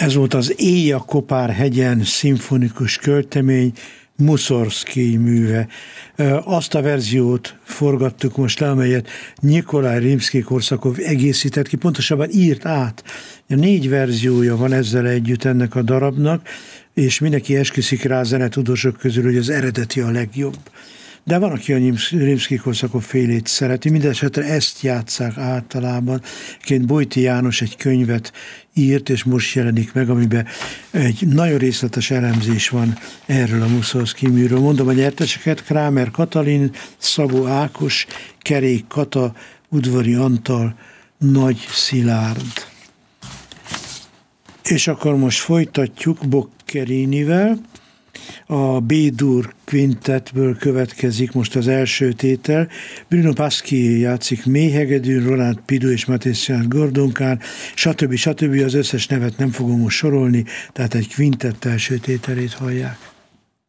Ez volt az Éj a Kopár-hegyen szimfonikus költemény, Muszorszkij műve. Azt a verziót forgattuk most le, amelyet Nyikolaj Rimszkij-Korsakov egészített ki, pontosabban írt át. 4 verziója van ezzel együtt ennek a darabnak, és mindenki esküszik rá a zenetudósok közül, hogy az eredeti a legjobb. De van, aki a Rimszkij-Korsakov félét szereti, mindesetre ezt játsszák általában. Bojti János egy könyvet írt, és most jelenik meg, amiben egy nagyon részletes elemzés van erről a Muszorszkij műről. Mondom a nyerteseket: Krámer Katalin, Szabó Ákos, Kerék Kata, Udvari Antal, Nagy Szilárd. És akkor most folytatjuk Boccherinivel. A B-dur kvintettből következik most az első tétel. Bruno Pasquier játszik mélyhegedűn, Roland Pidu és Mathias Gordonkán, stb. Az összes nevet nem fogom most sorolni, tehát egy kvintett első tételét hallják.